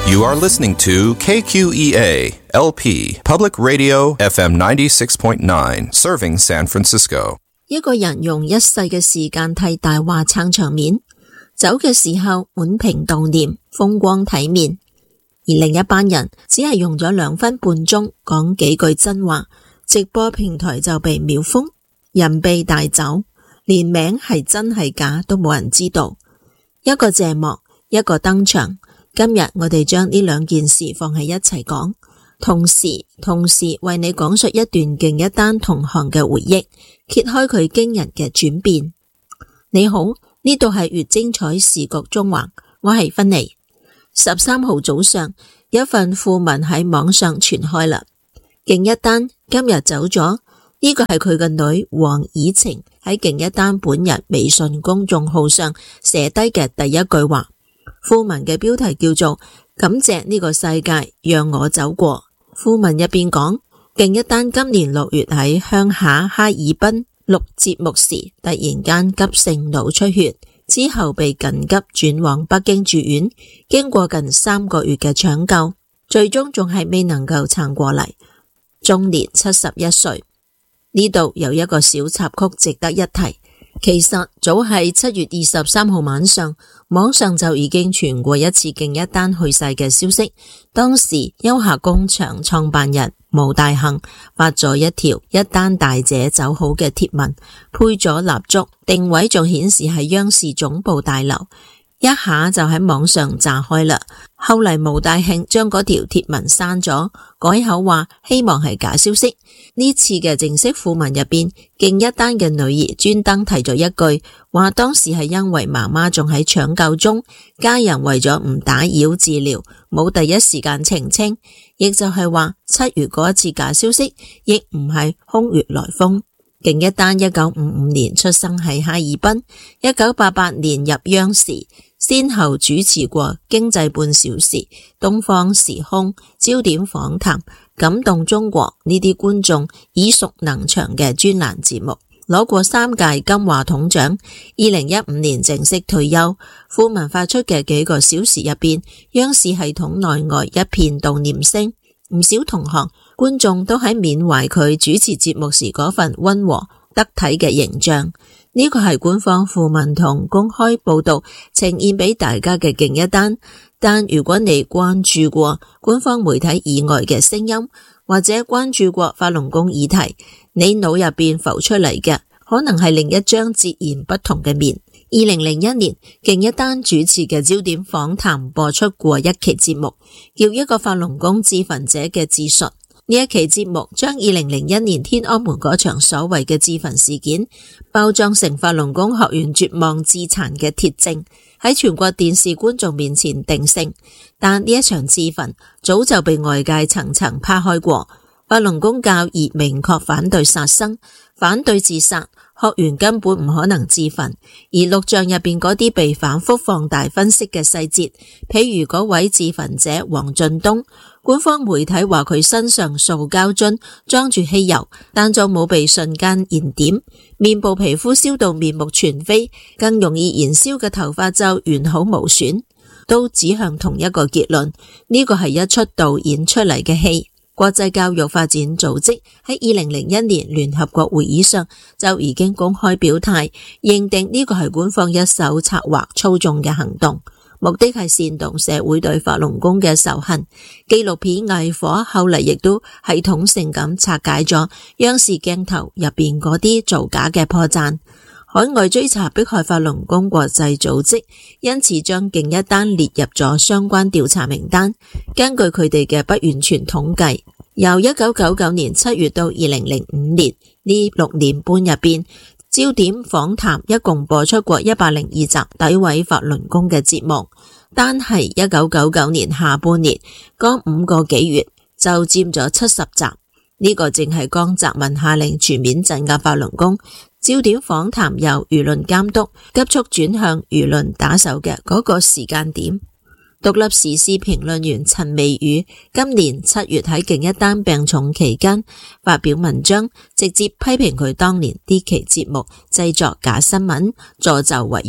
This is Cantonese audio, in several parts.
You are listening to KQEA LP Public Radio FM 96.9, serving San Francisco. 一個人用一世嘅時間替大話撐場面，走嘅時候滿屏悼念，風光體面；而另一班人只係用咗2分半鐘講幾句真話，直播平台就被秒封，人被帶走，連名係真係假都冇人知道。一個謝幕，一個登場。今日我哋將呢2件事放喺一齊講，同時為你講述一段勁一丹同行嘅回憶，揭開佢驚人嘅轉變。你好，呢度係越精彩視覺縱橫，我係芬妮。13號早上，一份訃聞喺網上傳開啦，勁一丹今日走咗。呢個係佢嘅女黃以晴喺勁一丹本人微信公眾號上寫低嘅第一句話。訃聞嘅標題叫做感謝呢個世界讓我走過。訃聞入邊講，勁一丹今年6月喺鄉下哈爾濱錄節目時突然間急性腦出血，之後被緊急轉往北京住院，經過近3個月嘅搶救，最終仲係未能夠撐過嚟，終年71歲。呢度有一個小插曲值得一提，其實早喺7月23號晚上，網上就已經傳過一次勁一丹去世嘅消息。當時優客工場創辦人毛大幸發咗一條一丹大姐走好嘅貼文，配咗蠟燭，定位仲顯示係央視總部大樓，一下就喺網上炸開啦。後嚟毛大慶將嗰條貼文刪咗，改口話希望係假消息。呢次嘅正式訃聞入邊，勁一丹嘅女兒專登提咗一句，話當時係因為媽媽仲喺搶救中，家人為咗唔打擾治療，冇第一時間澄清，亦就係話7月嗰一次假消息，亦唔係空穴來風。勁一丹1955年出生喺哈爾濱，1988年入央視，先後主持過經濟半小時、東方時空、焦點訪談、感動中國呢啲觀眾耳熟能詳嘅專欄節目，攞過3屆金話筒獎。2015年正式退休。訃聞發出嘅幾個小時入邊，央視系統內外一片悼念聲，唔少同行觀眾都喺緬懷佢主持節目時嗰份溫和得體嘅形象。呢個係官方訃聞同公開報道呈現俾大家嘅勁一丹，但如果你關注過官方媒體以外嘅聲音，或者關注過法輪功議題，你腦入邊浮出嚟嘅可能係另一張截然不同嘅面。2001年，勁一丹主持嘅焦點訪談播出過一期節目，叫一個法輪功自焚者嘅自述。呢一期節目將2001年天安門嗰場所謂嘅自焚事件包裝成法輪功學員絕望自殘嘅鐵證，喺全國電視觀眾面前定性。但呢一場自焚早就被外界層層拋開過。法輪功教義明確反對殺生，反對自殺，學員根本唔可能自焚。而錄像入邊嗰啲被反覆放大分析嘅細節，譬如嗰位自焚者黃俊東，官方媒體話佢身上塑膠樽裝住汽油，但就冇被瞬間燃點，面部皮膚燒到面目全非，更容易燃燒嘅頭髮就完好無損，都指向同一個結論，呢個係一出導演出嚟嘅戲。國際教育發展組織喺2001年聯合國會議上就已經公開表態，認定呢個係官方一手策劃操縱嘅行動，目的係煽動社會對法輪功嘅仇恨。紀錄片《偽火》後嚟亦都系統性咁拆解咗央視鏡頭入邊嗰啲造假嘅破綻。海外追查迫害法輪功國際組織因此將勁一丹列入咗相關調查名單。根據佢哋嘅不完全統計，由1999年7月到2005年呢6年半入邊，焦點訪談一共播出過102集詆毀法輪功嘅節目，單係1999年下半年嗰5個幾月就佔咗70集。呢個正係江澤民下令全面鎮壓法輪功，焦點訪談由輿論監督急速轉向輿論打手嘅嗰個時間點。獨立時事評論員陳微宇今年7月喺勁一丹病重期間發表文章，直接批評佢當年呢期節目製作假新聞，助紂為虐，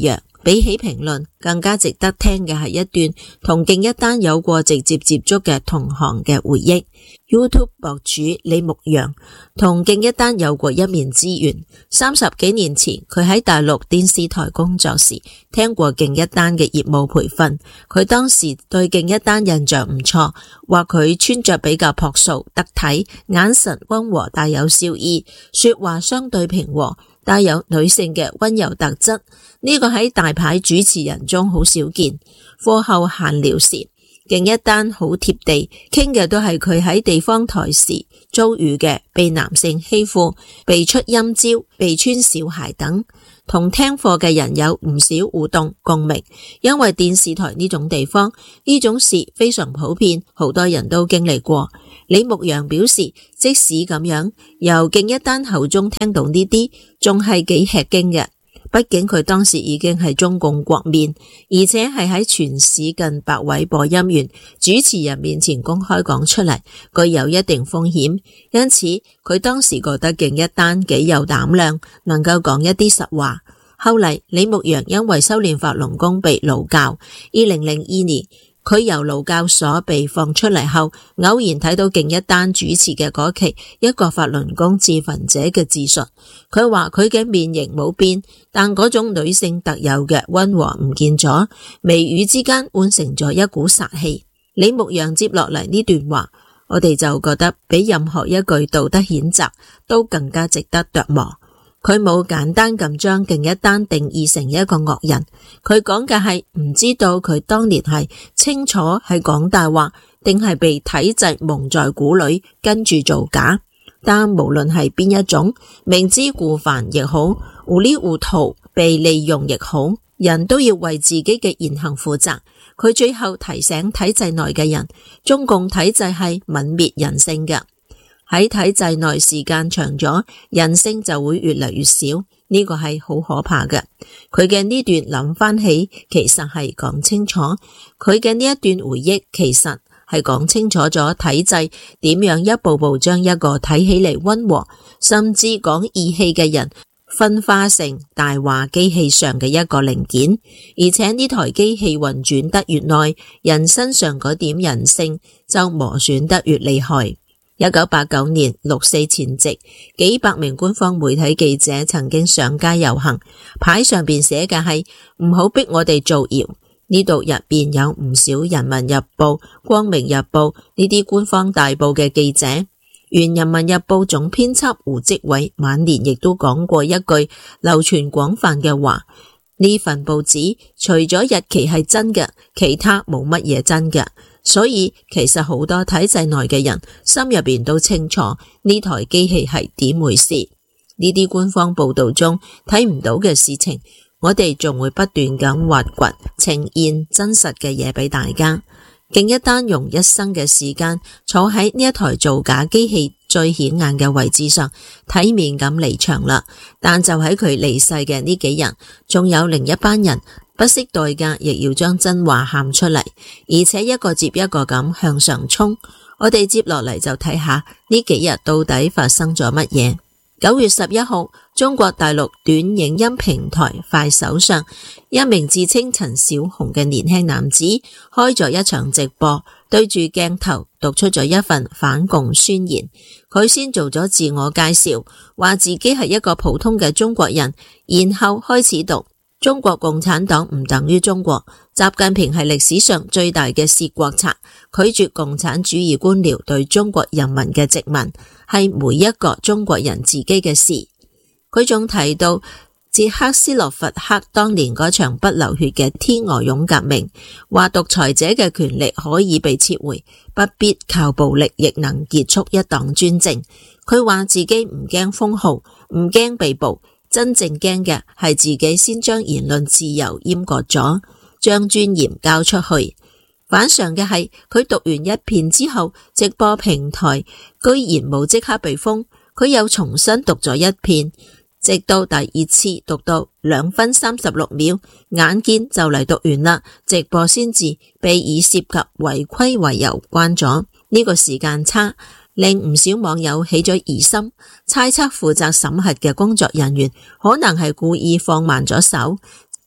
比起評論，更加值得聽嘅係一段同敬一丹有過直接接觸嘅同行嘅回憶。YouTube 博主李牧陽同敬一丹有過一面之緣。30幾年前，佢喺大陸電視台工作時，聽過敬一丹嘅業務培訓。佢當時對敬一丹印象唔錯，話佢穿着比較樸素得體，眼神溫和，帶有笑意，說話相對平和，帶有女性嘅溫柔特質。呢個喺大牌主持人中好少見。課後閒聊時，敬一丹好貼地，傾嘅都係佢喺地方台時遭遇嘅被男性欺負、被出陰招、被穿小鞋等，同聽課嘅人有唔少互動共鳴。因為電視台呢種地方，呢種事非常普遍，好多人都經歷過。李牧陽表示，即使咁樣，由敬一丹口中聽到呢啲，仲係幾吃驚嘅。畢竟佢當時已經係中共國面，而且係喺全市近百位播音員、主持人面前公開講出嚟，具有一定風險。因此，佢當時覺得敬一丹幾有膽量，能夠講一啲實話。後嚟，李牧陽因為修煉法輪功被勞教，2002年。佢由勞教所被放出嚟後，偶然睇到敬一丹主持嘅嗰期一個法輪功自焚者嘅自述。佢話佢嘅面型冇變，但嗰種女性特有嘅溫和唔見咗，眉宇之間換成咗一股殺氣。李牧陽接落嚟呢段話，我哋就覺得比任何一句道德譴責都更加值得琢磨。佢冇簡單咁將敬一丹定義成一個惡人，佢講嘅係唔知道佢當年係清楚係講大話，定係被體制蒙在鼓裏跟住造假。但無論係邊一種，明知故犯亦好，糊裡糊塗被利用亦好，人都要為自己嘅言行負責。佢最後提醒體制內嘅人，中共體制係泯滅人性嘅。喺體制內時間長咗，人性就會越嚟越少，呢個係好可怕嘅。佢嘅呢段諗翻起，其實係講清楚，佢嘅呢一段回憶，其實係講清楚咗體制點樣一步步將一個睇起嚟溫和，甚至講義氣嘅人分化成大話機器上嘅一個零件，而且呢台機器運轉得越耐，人身上嗰點人性就磨損得越厲害。1989年6四前夕，幾百名官方媒體記者曾經上街遊行，牌上邊寫嘅係唔好逼我哋造謠。呢度入邊有唔少人民日報、光明日報呢啲官方大報嘅記者。原人民日報總編輯胡績偉晚年亦都講過一句流傳廣泛嘅話，呢份報紙除咗日期係真嘅，其他冇乜嘢真嘅。所以其實好多體制內嘅人心入邊都清楚呢台機器係點回事。呢啲官方報道中睇唔到嘅事情，我哋仲會不斷咁挖掘，呈現真實嘅嘢俾大家。敬一丹用一生嘅時間坐喺呢一台造假機器最顯眼嘅位置上，體面咁離場啦。但就喺佢離世嘅呢幾日，仲有另一班人不惜代價亦要將真話喊出嚟，而且一個接一個咁向上衝。我哋接落嚟就睇下呢幾日到底發生咗乜嘢。9月11號，中國大陸短影音平台快手上，一名自稱陳小紅嘅年輕男子開咗一場直播，對住鏡頭讀出咗一份反共宣言。佢先做咗自我介紹，話自己係一個普通嘅中國人，然後開始讀中國共產黨唔等於中國，習近平係歷史上最大嘅竊國賊，拒絕共產主義官僚對中國人民嘅殖民，係每一個中國人自己嘅事。佢仲提到捷克斯洛伐克當年嗰場不流血嘅天鵝絨革命，話獨裁者嘅權力可以被撤回，不必靠暴力亦能結束一黨專政。佢話自己唔驚封號，唔驚被捕，真正驚嘅係自己先將言論自由閹割咗，將尊嚴交出去。反常嘅係佢讀完一遍之後，直播平台居然冇即刻被封，佢又重新讀咗一遍，直到第二次讀到2分36秒，眼見就嚟讀完啦，直播先至被以涉及違規為由關咗。呢個時間差令唔少網友起咗疑心，猜測負責審核嘅工作人員可能係故意放慢咗手，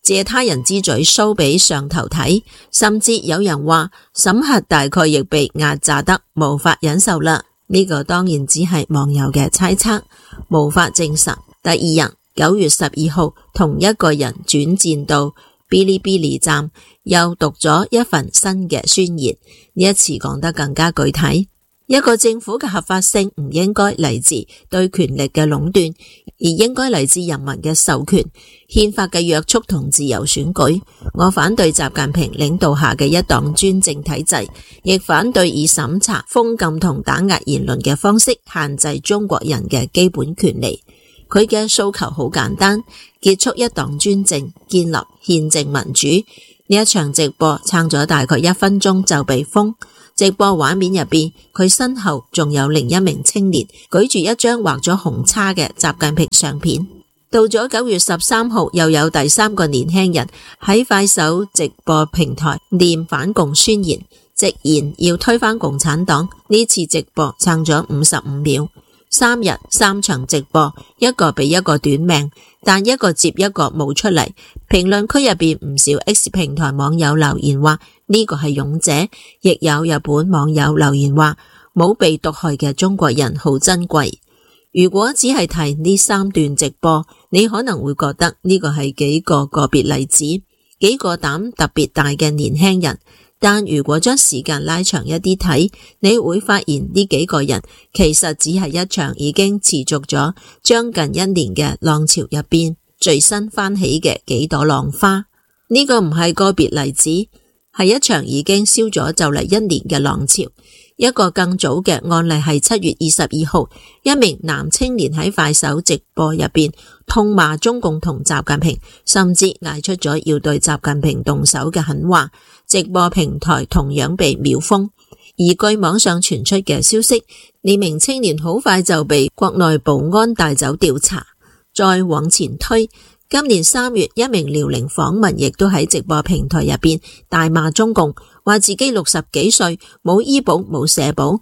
借他人之嘴 show 俾上頭睇，甚至有人話審核大概亦被壓榨得無法忍受啦。呢個當然只係網友嘅猜測，無法證實。第二日9月12號，同一個人轉戰到嗶哩嗶哩站，又讀咗一份新嘅宣言，呢一次講得更加具體。一個政府嘅合法性唔應該嚟自對權力嘅壟斷，而應該嚟自人民嘅授權、憲法嘅約束同自由選舉。我反對習近平領導下嘅一黨專政體制，亦反對以審查、封禁同打壓言論嘅方式限制中國人嘅基本權利。佢嘅訴求好簡單，結束一黨專政，建立憲政民主。呢一場直播撐咗大概1分鐘就被封。直播畫面入邊，佢身後仲有另一名青年舉住一張畫咗紅叉嘅習近平相片。到咗9月13號，又有第3個年輕人喺快手直播平台念反共宣言，直言要推翻共產黨。呢次直播撐咗55秒，3日3場直播，一個比一個短命，但一個接一個冒出嚟。評論區入邊唔少 X 平台網友留言話呢個係勇者，亦有日本網友留言話冇被毒害嘅中國人好珍貴。如果只係提呢3段直播，你可能會覺得呢個係幾個個別例子，幾個膽特別大嘅年輕人。但如果將時間拉長一啲睇，你會發現呢幾個人其實只係一場已經持續咗將近1年嘅浪潮入邊最新翻起嘅幾朵浪花。呢個唔係個別例子，係一場已經燒咗就嚟1年嘅浪潮。一個更早嘅案例係7月22號，一名男青年喺快手直播入邊痛罵中共同習近平，甚至嗌出咗要對習近平動手嘅狠話。直播平台同樣被秒封，而據網上傳出嘅消息，呢名青年好快就被國內保安帶走調查。再往前推，今年3月，一名遼寧訪民亦都喺直播平台入邊大罵中共，話自己60幾歲，冇醫保冇社保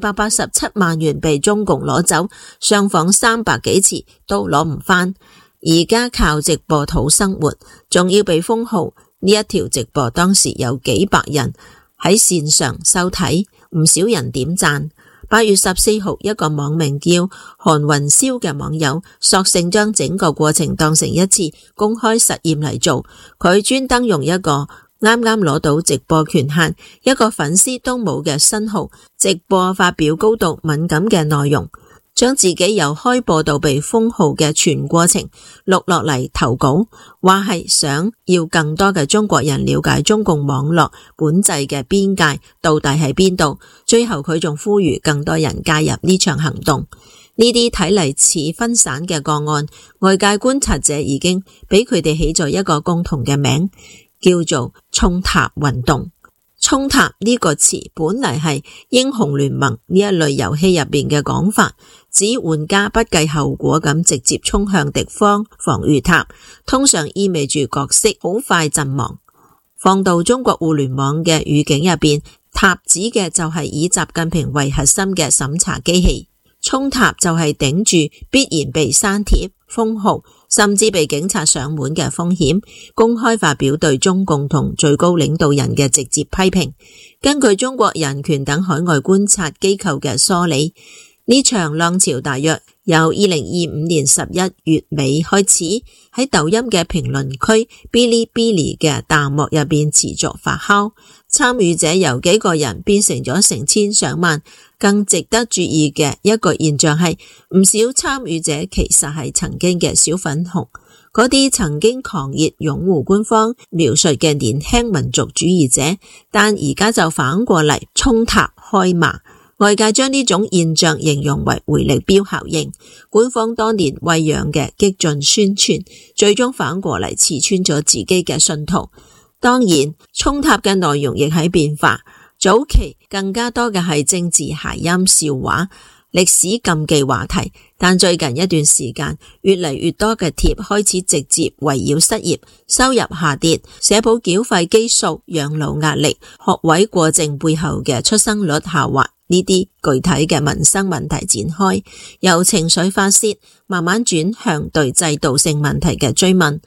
，487萬元被中共攞走，上訪300幾次都攞唔返，而家靠直播討生活，仲要被封號。呢一條直播當時有幾百人喺線上收睇，唔少人點讚。8月14號，一個網名叫韓雲霄嘅網友索性將整個過程當成一次公開實驗嚟做，佢專登用一個啱啱攞到直播權限、一個粉絲都冇嘅新號直播發表高度敏感嘅內容，將自己由開播到被封號嘅全過程錄落嚟投稿，話係想要更多嘅中國人了解中共網絡本質嘅邊界到底喺邊度。最後佢仲呼籲更多人加入呢場行動。呢啲睇嚟似分散嘅個案，外界觀察者已經俾佢哋起咗一個共同嘅名，叫做衝塔運動。衝塔呢個詞本嚟係英雄聯盟呢一類遊戲入邊嘅講法，指玩家不計後果咁直接衝向敵方防禦塔，通常意味住角色好快陣亡。放到中國互聯網嘅語境入邊，塔指嘅就係以習近平為核心嘅審查機器，衝塔就係頂住必然被刪帖、封號，甚至被警察上門嘅風險，公開發表對中共同最高領導人嘅直接批評。根據中國人權等海外觀察機構嘅梳理，呢場浪潮大約由2025年11月尾開始，喺抖音嘅評論區、嗶哩嗶哩嘅彈幕入邊持續發酵，參與者由幾個人變成咗成千上萬。更值得注意嘅一個現象係，唔少參與者其實係曾經嘅小粉紅，嗰啲曾經狂熱擁護官方描述嘅年輕民族主義者，但而家就反過嚟衝塔開罵。外界將呢種現象形容為回力鏢效應，官方當年餵養嘅激進宣傳，最終反過嚟刺穿咗自己嘅信徒。當然，衝塔嘅內容亦喺變化。早期更加多嘅係政治諧音笑話、歷史禁忌話題，但最近一段時間，越嚟越多嘅貼開始直接圍繞失業、收入下跌、社保繳費基數、養老壓力、學位過剩背後嘅出生率下滑呢啲具體嘅民生問題展開，由情緒發洩慢慢轉向對制度性問題嘅追問。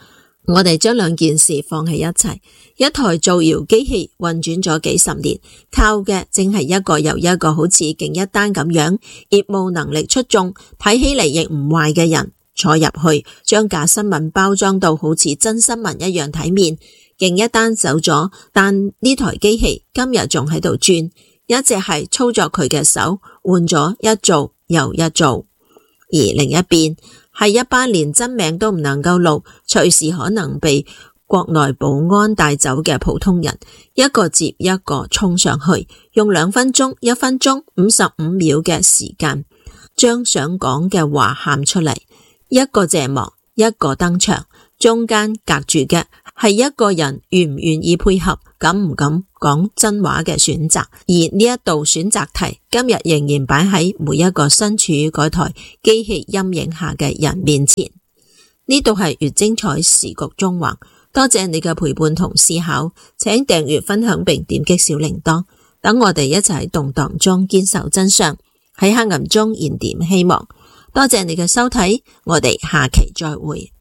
我哋將兩件事放喺一齊，一台造謠機器運轉咗幾十年，靠嘅正係一個又一個好似敬一丹咁樣業務能力出眾，睇起嚟亦唔壞嘅人坐入去，將假新聞包裝到好似真新聞一樣體面。敬一丹走咗，但呢台機器今日仲喺度轉，一直係操作佢嘅手，換咗一做又一做。而另一邊係一班連真名都唔能夠錄，隨時可能被國內保安帶走嘅普通人，一個接一個衝上去，用2分鐘、1分鐘、55秒嘅時間，將想講嘅話喊出嚟。一個謝幕，一個登場，中間隔住嘅係一個人願唔願意配合，敢唔敢講真話嘅選擇。而呢一道選擇題今日仍然擺喺每一個身處於嗰台機器陰影下嘅人面前。呢度係越精彩時局縱橫，多謝你嘅陪伴同思考，請訂閱分享並點擊小鈴鐺，等我哋一齊喺動盪中堅守真相，喺黑暗中燃點希望。多謝你嘅收睇，我哋下期再會。